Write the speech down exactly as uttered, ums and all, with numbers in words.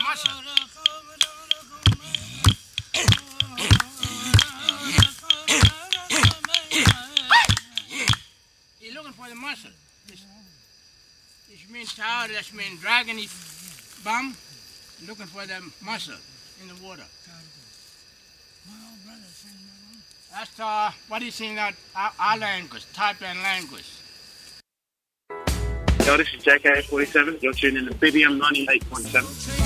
muscle. He's looking for the muscle. This, this means tower, this means dragging his bum, looking for the muscle in the water. That's uh, what is in that, our, our language, Taipan language. Yo, this is J K forty-seven. You're tuning in to B B M ninety-eight point seven.